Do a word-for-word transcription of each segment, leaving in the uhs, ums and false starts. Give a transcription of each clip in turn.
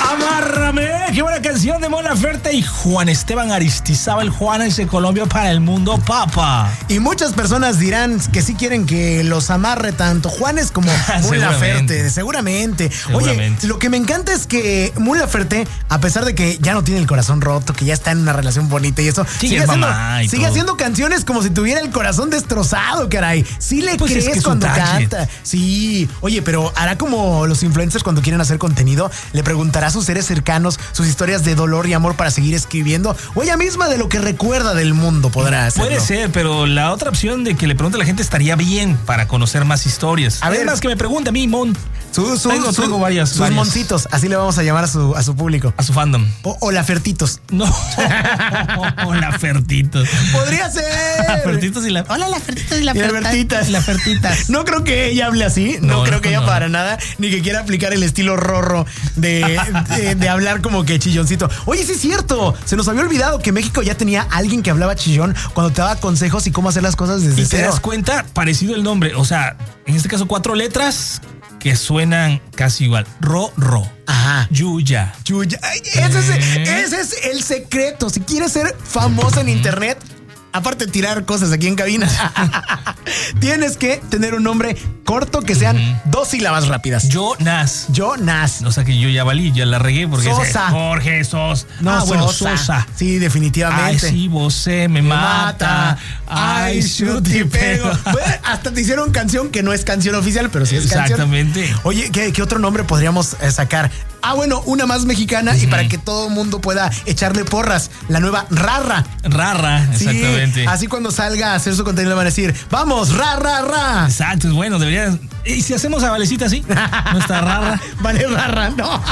Amárrame, qué buena canción de Mon Laferte y Juan Esteban Aristizábal. Juanes de Colombia para el mundo, papa. Y muchas personas dirán que sí quieren que los amarre tanto Juanes como Mon Laferte, seguramente. seguramente. Oye, lo que me encanta es que Mon Laferte, a pesar de que ya no tiene el corazón roto, que ya está en una relación bonita y eso, sí, sigue, es haciendo, mamá y sigue todo. haciendo canciones como si tuviera el corazón destrozado, caray. Sí le pues crees es que cuando target. canta. Sí, oye, pero hará como los influencers cuando quieren hacer contenido, le preguntará a sus seres cercanos sus historias de dolor y amor para seguir escribiendo, o ella misma de lo que recuerda del mundo podrá hacerlo. Puede ser, pero la otra opción de que le pregunte a la gente estaría bien para conocer más historias. A ver, más que me pregunte a mí, Mon. Su, su, tengo, su, tengo varias. Sus varias. moncitos, así le vamos a llamar a su, a su público. A su fandom. O, o Lafertitos. No. O Lafertitos. Podría ser. Lafertitos y la. Hola, Lafertitos y Lafertitas. Lafertitas. No creo que ella hable así. No, No, creo no, que ella no. para nada. Ni que quiera aplicar el estilo rorro de, de, de hablar como que chilloncito. Oye, sí es cierto. Se nos había olvidado que México ya tenía alguien que hablaba chillón cuando te daba consejos y cómo hacer las cosas desde Y te cero. das cuenta, parecido el nombre. O sea, en este caso, cuatro letras que suenan casi igual. Ro, ro. Ajá. Yuya. Yuya. Ay, ese, es, ese es el secreto. Si quieres ser famosa en internet, aparte de tirar cosas aquí en cabina, tienes que tener un nombre corto que sean uh-huh. dos sílabas rápidas. Jonas. Jonas. O sea que yo ya valí, ya la regué porque Sosa. es Jorge Sos. No, ah, bueno, Sosa. Sosa. Sí, definitivamente. Ay, sí, vos me, me mata. Ay, shoot y pego. Bueno, hasta te hicieron canción que no es canción oficial, pero sí es Exactamente. canción. Oye, ¿qué, qué otro nombre podríamos eh, sacar? Ah, bueno, una más mexicana uh-huh. y para que todo el mundo pueda echarle porras. La nueva Rarra. Rarra, sí, exactamente. Así cuando salga a hacer su contenido le van a decir, vamos, ra, ra, ra. Exacto, es bueno, debería. ¿Y si hacemos a Valecita así? ¿No está Rarra? Vale, Rarra, no.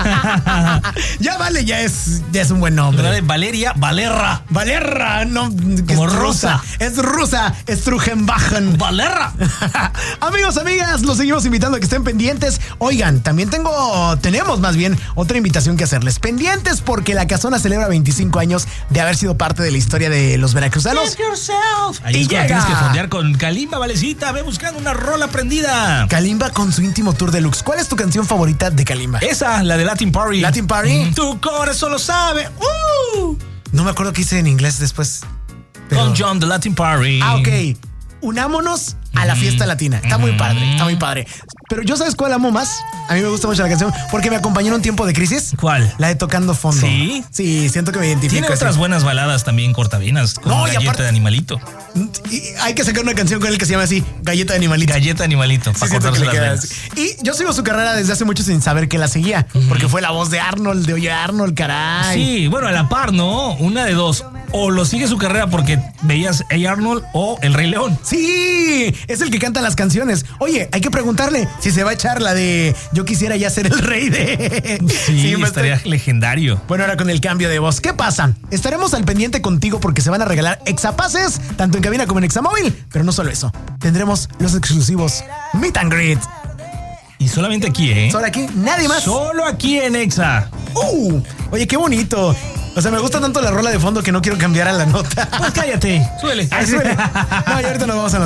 Ya Vale, ya es, ya es un buen nombre. Vale, Valeria, Valerra. Valerra, no. Como es rusa. Es rusa, Strugenbachen. Valerra. Amigos, amigas, los seguimos invitando a que estén pendientes. Oigan, también tengo, tenemos más bien otra invitación que hacerles. Pendientes porque La Casona celebra veinticinco años de haber sido parte de la historia de los veracruzanos. Ahí y es llega. tienes que fondear con Kalimba, Valecita. Ve buscando una rola prendida. Kalimba con su íntimo tour deluxe. ¿Cuál es tu canción favorita de Kalimba? Esa, la de Latin Party. Latin Party. Mm. Tu corazón lo sabe. Uh. No me acuerdo qué hice en inglés después. Pero... Con John, the Latin Party. Ah, ok. Unámonos a la fiesta latina. Está muy padre, está muy padre. Pero yo, ¿sabes cuál amo más? A mí me gusta mucho la canción porque me acompañó en un tiempo de crisis. ¿Cuál? La de Tocando Fondo. ¿Sí? Sí, siento que me identifico. Tiene otras así. buenas baladas también cortavenas, como No, y Galleta aparte- de Animalito. Y hay que sacar una canción con él que se llama así, Galleta de Animalito. Galleta de Animalito, Sí, para siento que cortarse le las queda venas. así. Y yo sigo su carrera desde hace mucho sin saber que la seguía, uh-huh. porque fue la voz de Arnold, de Oye Arnold, caray. Sí, bueno, a la par, ¿no? Una de dos. O lo sigue su carrera porque veías a Arnold o El Rey León. Sí, es el que canta las canciones. Oye, hay que preguntarle si se va a echar la de Yo quisiera ya ser el rey de... Sí, Sí, me estaría estoy- legendario. Bueno, ahora con el cambio de voz, ¿qué pasa? Estaremos al pendiente contigo porque se van a regalar exapases, tanto en cabina como en examóvil. Pero no solo eso, tendremos los exclusivos Meet and Greet. Y solamente aquí, ¿eh? Solo aquí, nadie más. Solo aquí en Exa. Uh, oye, qué bonito. O sea, me gusta tanto la rola de fondo que no quiero cambiar a la nota. Pues cállate, súbele. Ay, suele. No, y ahorita nos vamos a notar.